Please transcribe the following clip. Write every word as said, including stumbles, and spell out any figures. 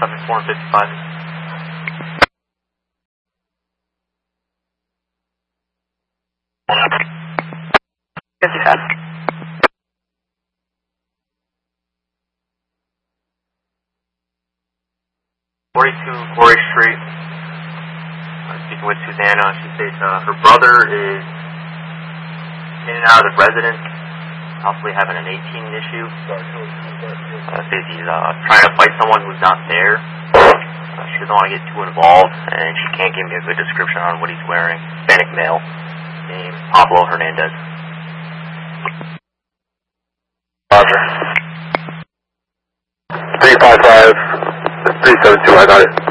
seventy-four and fifty-five. fifty-five. forty-two Corey Street. I'm speaking with Susanna. She says uh, her brother is in and out of the residence, possibly having an eighteen issue. Uh, says he's uh, trying to fight someone who's not there. Uh, she doesn't want to get too involved, and she can't give me a good description on what he's wearing. Hispanic male, named Pablo Hernandez. Roger. three five five, three seven two, I got it.